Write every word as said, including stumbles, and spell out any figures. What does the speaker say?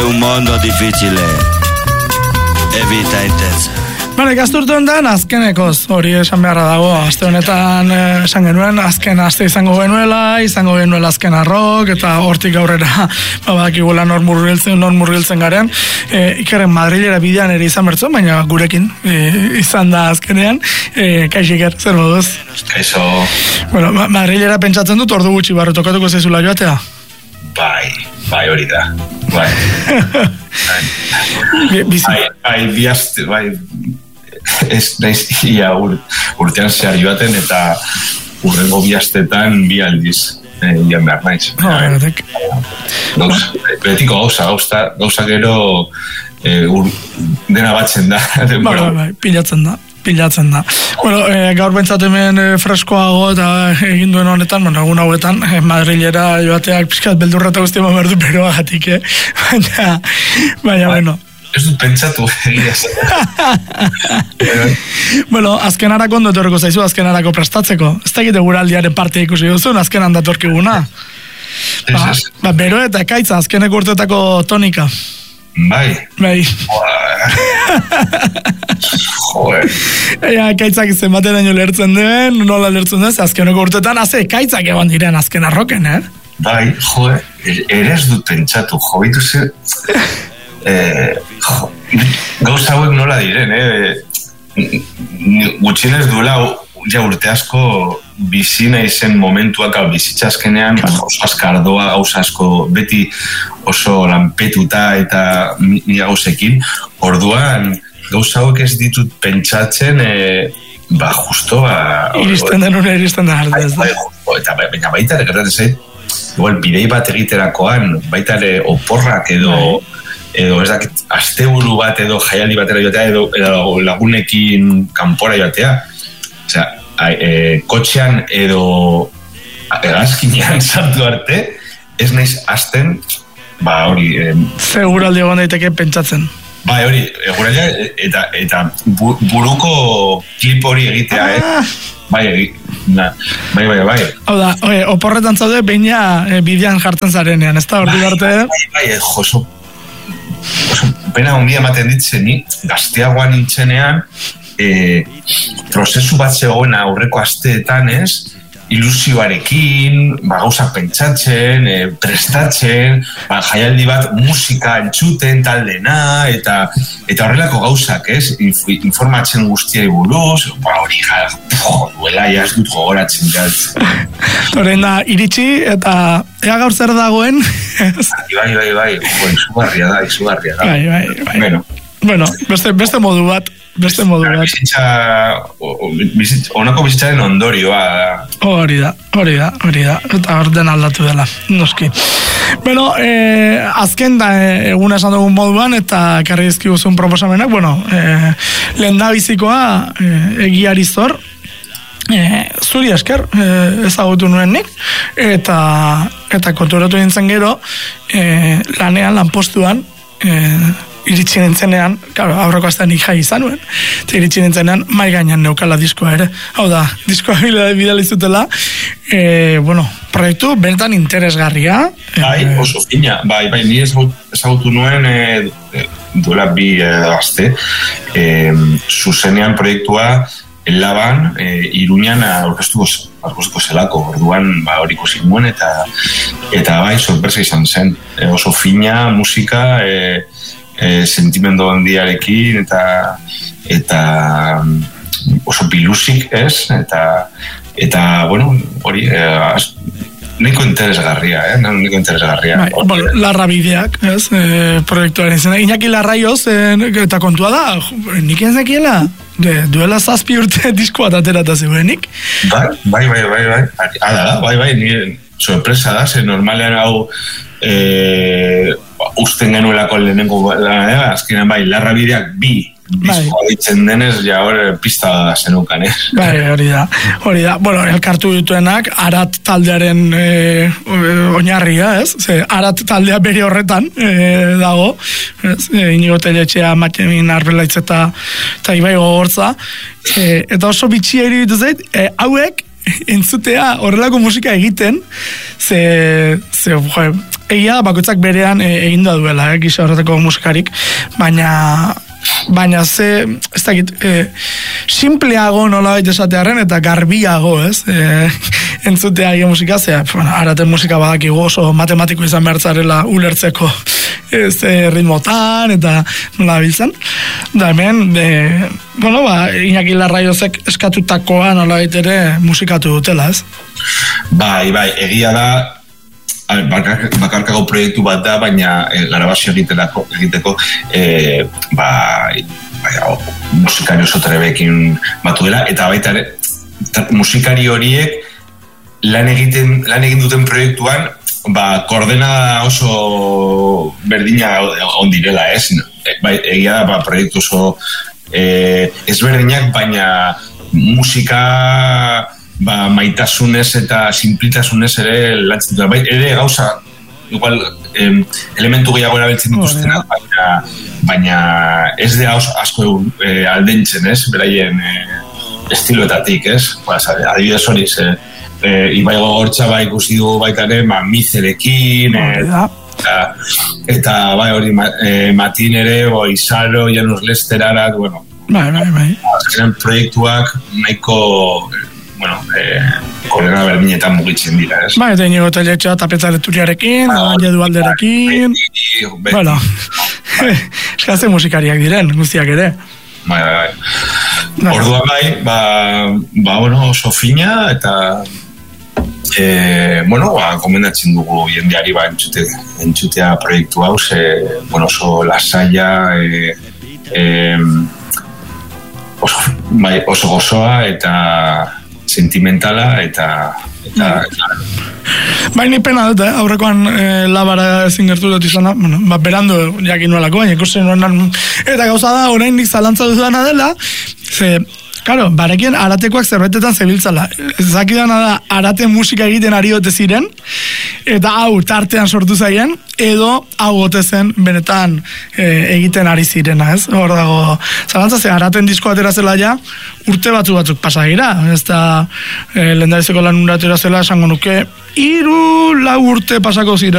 un mondo difficile e vita intensa. Bale, gazturtu honetan, azkenekoz, hori esan beharra dago, aste honetan eh, esan genuen, azken aste izango genuela, izango genuela azken arrok, eta hortik aurrera, babakigula nor murgiltzen, nor murgiltzen garen, eh, ikeren Madrilera bidean ere izan bertzen, baina gurekin eh, izan da azkenean, eh, kaixo Iker, zer moduz? Kaixo. Bueno, ma Madrilera pentsatzen dut, ordu gutxi barru tokatuko zaizula joatea? Bai, bai hori da, bai. Bai, bai, biazte, bai, ez naiz ia ur, urtean zehar joaten eta urrengo biaztetan bi aldiz eh, ian behar naiz. Oh, Betiko gauza, gauza, gauza gero eh, ur, dena batzen da. Bai, bai, bai, pilatzen da. Pilatzen da. Bueno, eh, gaur bentsat hemen eh, freskoago eta egin duen honetan, bueno, egun hauetan, eh, Madrilera joateak pixkat beldurra eta guzti eman behar du beroagatik, eh? Baina, baina, bueno. Ez dut pentsatu egia zen. Bueno, azken harako ondo etorriko zaizu, azken harako prestatzeko. Ez da egite guraldiaren parte ikusi duzun, azken handatorkiguna. Ba, ba, bero eta ekaitza, azkeneko urteetako tonika. Bai. Bai. Joder. Ea, ekaitzak izen baten daño lertzen den, nola lertzen den, azkeneko urteetan, haze ekaitzak egon diren azken arroken, eh? Bai, joder, ere ez dut pentsatu, jo, bitu ze... Eh, jo, gauza hauek nola diren, eh? Gutxienez duela ja urte asko bizi nahi zen momentuak bizitza azkenean, oso askardoa, gauza asko beti oso lanpetuta eta mila gauzekin, orduan gauza hauek ez ditut pentsatzen, eh, ba, justo, ba... Iristen den une, iristen den arte, ez da? Eta baina baita ere gertatzen zait, igual bidei bat egiterakoan, baita ere oporrak edo... edo ez dakit, asteburu bat edo jaialdi batera joatea edo, edo lagunekin kanpora joatea. Osea, e, kotxean edo hegazkinean sartu arte, ez naiz hasten, ba hori... E, Seguraldi egon daiteke pentsatzen. Ba hori, eguralia, eta, eta bu, buruko klip hori egitea, ah. eh? Bai, na, bai, bai, bai. Hau da, oe, oporretan zaude, beina e, bidean jartzen zarenean, ez da, hori bai, arte? Bai, bai, bai, joso, oso pena ondia ematen ditzeni, gazteagoan nintzenean, e, prozesu bat zegoen aurreko asteetan, ez, ilusioarekin, ba, gauzak pentsatzen, e, prestatzen, ba, jaialdi bat musika entzuten taldena, eta eta horrelako gauzak, ez, Inf, informatzen guztiari buruz, ba, hori, ja, duela, ja, ez dut gogoratzen, ja. Horrein da, iritsi, eta ea gaur zer dagoen. Bai, bai, bai, jo, izugarria da, izugarria da. Bai, bai, bai. Bueno, bueno beste, beste modu bat. Beste modu bat. Bizitza, bizitza, onako bizitzaren ondorioa da. Hori da, hori da, hori da. Eta hor den aldatu dela, noski. Bueno, eh, azken da eh, eguna esan dugun moduan, eta karri dizkiguzun proposamenak, bueno, eh, lehen da bizikoa eh, egiari zor, eh, zuri esker eh, ezagutu nuen nik, eta, eta konturatu nintzen gero, eh, lanean, lanpostuan, eh, iritsi nintzenean, claro, aurreko astean nik jai izan nuen, eta iritsi nintzenean mai gainean neukala diskoa ere. Hau da, diskoa bidali zutela, e, bueno, proiektu benetan interesgarria. Bai, e, oso fina, bai, bai, ni ezagutu nuen e, duela bi e, aste, e, zuzenean proiektua Laban, e, Iruñan aurkeztuko aurkeztuko zelako, orduan ba, hori ikusi nuen, eta, eta bai, sorpresa izan zen, e, oso fina, musika, e, E, sentimendu handiarekin eta eta oso bilusik, ez? Eta eta bueno, hori eh, nahiko interesgarria, eh? Nahiko interesgarria. Bai, bueno, Larra bideak, ez? E, proiektuaren izena. Iñaki Larraioz, e, eta kontua da, nik enzekiela, de, duela zazpi urte diskoa aterata zeuenik. Bai, bai, bai, bai, bai. Hala da, bai, bai, nire sorpresa da, ze normalean hau eh, usten genuelako lehenengo lanera, azkenean bai, Larra bideak bi diskoa ditzen denez, ja hor pista da zenukan, eh? Bai, hori da, hori da. Bueno, elkartu dituenak, Arat taldearen e, oinarria, ez? Ze, Arat taldea bere horretan e, dago, ez? E, Inigo Telletxea, Matemin Arbelaitz eta, eta Ibai Gogortza, e, eta oso bitxia iruditu zait, e, hauek entzutea horrelako musika egiten, ze, ze jo, egia bakoitzak berean e, egin da duela, eh, gisa horretako musikarik, baina baina ze, ez dakit, e, simpleago nolabait esatearen eta garbiago, ez? E, entzutea ege musika, zea, bueno, araten musika badakigu oso matematiko izan behartzarela ulertzeko ez e, ritmotan eta nola biltzen. Da hemen, e, bueno, ba, Iñaki Larraiozek eskatutakoa nolabait ere musikatu dutela, ez? Bai, bai, egia da, bakarkago proiektu bat da, baina e, grabazio egiteko, egiteko e, ba, ba, musikari oso trebekin batu dela, eta baita ere, musikari horiek lan egiten lan egin duten proiektuan, ba, koordena oso berdina ondirela, ez? E, ba, egia da, ba, proiektu oso e, ezberdinak, baina musika ba, maitasunez eta simplitasunez ere lantzen dut. Bai, ere gauza, igual, em, elementu gehiago erabiltzen dituztenak, baina, baina ez de asko e, aldentzen, ez? Beraien e, estiloetatik, ez? Ba, adibidez hori, ze, e, Ibaigo Gortxa ba, ikusi dugu baita ere, ma, Mizerekin, e, eta, eta bai hori, ma, e, Matin ere, bo, Izaro, Janus Lesterarat, bueno, bai, bai, bai. Azkenean proiektuak nahiko bueno, eh, kolena berdinetan mugitzen dira, ez? Ba, eta inigo teletxea tapetzaleturiarekin, ah, Edu Alderakin, bueno, eskaze musikariak diren, guztiak ere. Bai, bai, bai. Orduan bai, ba, ba, bueno, oso fina, eta eh, bueno, ba, komendatzen dugu jendeari ba, entzute, entzutea proiektu hau, ze, bueno, oso lasaia, eh, eh, oso, bai, oso gozoa, eta sentimentala eta eta baina pena dut, eh? Aurrekoan eh, labara ezin gertu dut izana, bueno, ba, berando jakin nuelako, baina ikusten nuenan, eta gauza da, oraindik zalantza dudana dela, ze, claro, barekien aratekoak zerbetetan zebiltzala. Ezakidana da, arate musika egiten ari ote ziren, eta hau tartean sortu zaien, edo hau ote zen benetan e, egiten ari zirena, ez? Hor dago, zalantza ze, araten disko atera zela ja, urte batzu batzuk pasagira, ez da e, lehendarizeko lan uratera zela, esango nuke, hiru lau urte pasako ziren